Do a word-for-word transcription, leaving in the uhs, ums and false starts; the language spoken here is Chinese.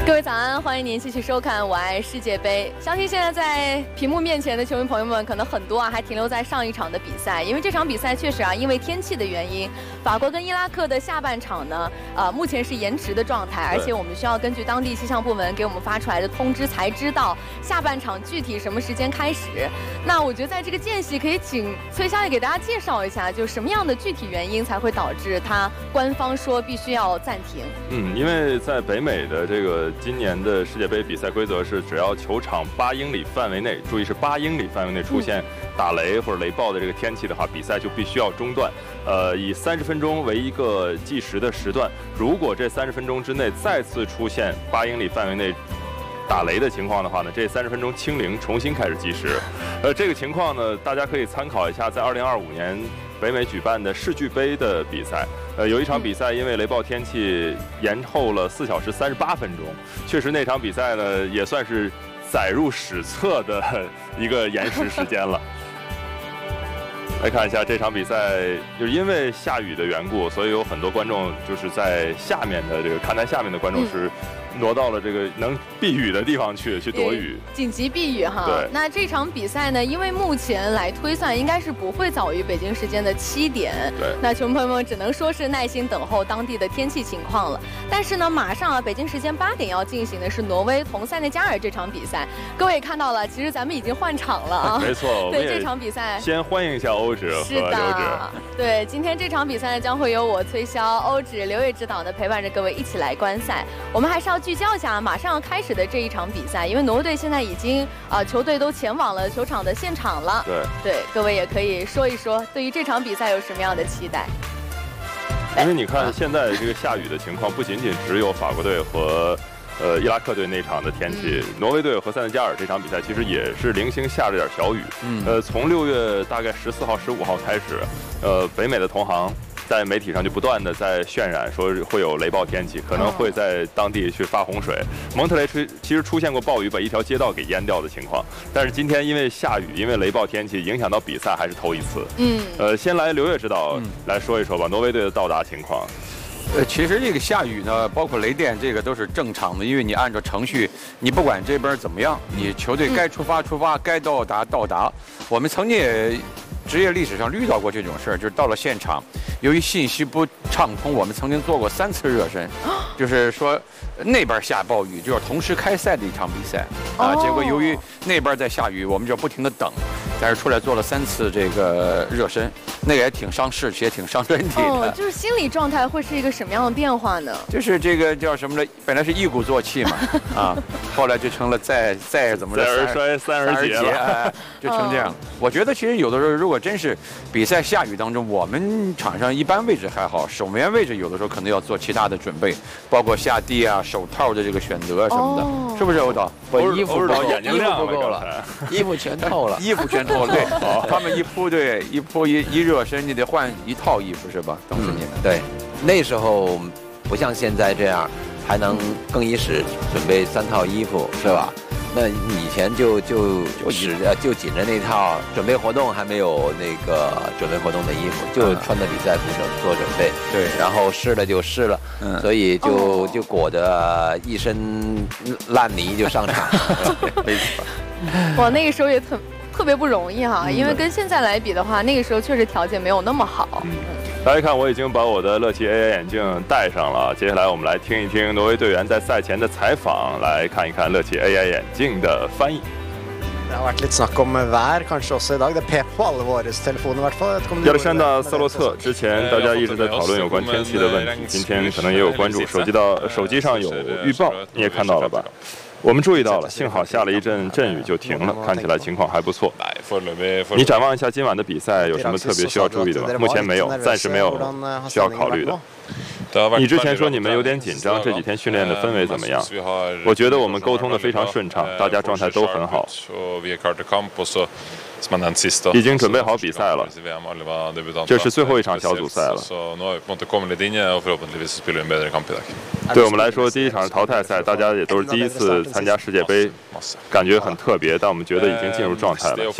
各位早安，欢迎您继续收看《我爱世界杯》。相信现在在屏幕面前的球迷朋友们，可能很多啊还停留在上一场的比赛，因为这场比赛确实啊，因为天气的原因，法国跟伊拉克的下半场呢，呃，目前是延迟的状态，而且我们需要根据当地气象部门给我们发出来的通知才知道下半场具体什么时间开始。那我觉得在这个间隙，可以请崔佳也给大家介绍一下，就什么样的具体原因才会导致他官方说必须要暂停？ 嗯，因为在北美的这个。今年的世界杯比赛规则是，只要球场八英里范围内，注意是八英里范围内出现打雷或者雷暴的这个天气的话，比赛就必须要中断。呃，以三十分钟为一个计时的时段，如果这三十分钟之内再次出现八英里范围内打雷的情况的话呢，这三十分钟清零，重新开始计时。呃，这个情况呢，大家可以参考一下，在二零二五年北美举办的世俱杯的比赛。呃，有一场比赛因为雷暴天气延后了四小时三十八分钟，确实那场比赛呢也算是载入史册的一个延时时间了。来看一下这场比赛，就是因为下雨的缘故，所以有很多观众就是在下面的这个看台下面的观众是挪到了这个能避雨的地方去去躲雨， 紧急避雨哈。 对。 那这场比赛呢，因为目前来推算应该是不会早于北京时间的七点。 对。 那球迷朋友们只能说是耐心等候当地的天气情况了。但是呢，马上啊，北京时间八点要进行的是挪威同塞内加尔这场比赛。各位也看到了，其实咱们已经换场了啊。 没错。 对这场比赛， 先欢迎一下欧指和刘指。 对，今天这场比赛呢，将会由我崔潇、欧指、刘烨指导呢陪伴着各位一起来观赛。我们还是要聚焦一下马上要开始的这一场比赛，因为挪威队现在已经啊、呃、球队都前往了球场的现场了。 对对，各位也可以说一说对于这场比赛有什么样的期待。 因为你看现在这个下雨的情况，不仅仅只有法国队和呃伊拉克队那场的天气，嗯、挪威队和塞内加尔这场比赛其实也是零星下着点小雨。嗯，呃，从六月大概十四号、十五号开始，呃，北美的同行在媒体上就不断的在渲染说会有雷暴天气，可能会在当地去发洪水。蒙特雷吹其实出现过暴雨把一条街道给淹掉的情况，但是今天因为下雨，因为雷暴天气影响到比赛还是头一次。嗯，呃，先来刘烨指导来说一说吧，挪威队的到达情况。 呃，其实这个下雨呢，包括雷电，这个都是正常的，因为你按照程序，你不管这边怎么样，你球队该出发出发，该到达到达。我们曾经也职业历史上遇到过这种事儿，就是到了现场，由于信息不畅通，我们曾经做过三次热身，就是说那边下暴雨，就要同时开赛的一场比赛啊。结果由于那边在下雨，我们就不停地等，但是出来做了三次这个热身，那个也挺伤士气，也挺伤身体的。 哦，就是心理状态会是一个什么样的变化呢？ 就是这个叫什么呢？本来是一鼓作气嘛，啊，后来就成了再再怎么着， 再而衰，三而竭了， 哎，就成这样。哦、我觉得其实有的时候，如果真是比赛下雨当中，我们场上一般位置还好，守门员位置有的时候可能要做其他的准备，包括下地啊、手套的这个选择什么的，哦、是不是欧导？ 我衣服不够， 眼睛亮不够了，衣服全透了， 衣服全透了。对，他们一铺对一铺一一热身，你得换一套衣服是吧？当时你们、 嗯、对，那时候不像现在这样还能更衣室准备三套衣服是吧？那以前就就就使着就紧着那套准备活动，还没有那个准备活动的衣服，就穿着比赛服做准备。 对， 然后湿了就湿了，嗯，所以就就裹着一身烂泥就上场。 没错。 哇，那个时候也特特别不容易哈，因为跟现在来比的话，那个时候确实条件没有那么好。嗯， 大家看，我已经把我的乐奇 A I 眼镜戴上了。接下来我们来听一听挪威队员在赛前的采访，来看一看乐奇 A I 眼镜的翻译。亚历山大·萨洛特之前大家一直在讨论有关天气的问题，今天可能也有关注。手机到手机上有预报，你也看到了吧？我们注意到了，幸好下了一阵阵雨就停了，看起来情况还不错。你展望一下今晚的比赛，有什么特别需要注意的吗？目前没有，暂时没有需要考虑的。你之前说你们有点紧张，这几天训练的氛围怎么样？我觉得我们沟通的非常顺畅，大家状态都很好。已经准备好比赛了，这是最后一场小组赛了。对我们来说，第一场是淘汰赛，大家也都是第一次参加世界杯，感觉很特别，但我们觉得已经进入状态了。